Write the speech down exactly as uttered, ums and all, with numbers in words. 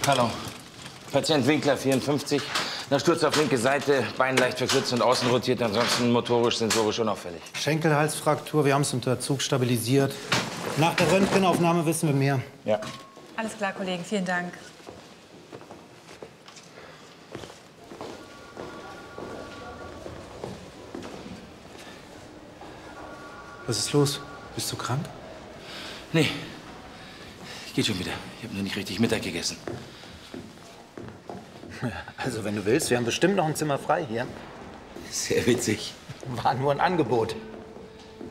Hallo. Patient Winkler, vierundfünfzig. Nach Sturz auf linke Seite, Bein leicht verkürzt und außen rotiert, ansonsten motorisch, sensorisch unauffällig. Schenkelhalsfraktur, wir haben es unter Zug stabilisiert. Nach der Röntgenaufnahme wissen wir mehr. Ja. Alles klar, Kollegen, vielen Dank. Was ist los? Bist du krank? Nee. Geht schon wieder. Ich habe nur nicht richtig Mittag gegessen. Also, wenn du willst, wir haben bestimmt noch ein Zimmer frei hier. Sehr witzig. War nur ein Angebot.